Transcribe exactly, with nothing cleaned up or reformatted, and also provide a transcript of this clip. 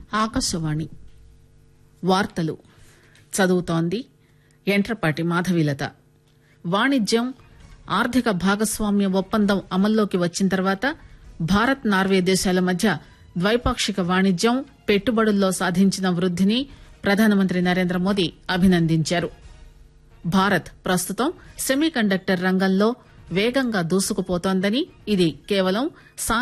ఆకాశవాణి వార్తలు చదువుతోంది యంట్రపాటి మాధవీలత. వాణిజ్యం, ఆర్థిక భాగస్వామ్య ఒప్పందం అమల్లోకి వచ్చిన తర్వాత భారత్ నార్వే దేశాల మధ్య ద్వైపాక్షిక వాణిజ్యం, పెట్టుబడుల్లో సాధించిన వృద్దిని ప్రధానమంత్రి నరేంద్రమోదీ అభినందించారు. భారత్ ప్రస్తుతం సెమీ కండక్టర్ రంగంలో వేగంగా దూసుకుపోతోందని, ఇది కేవలం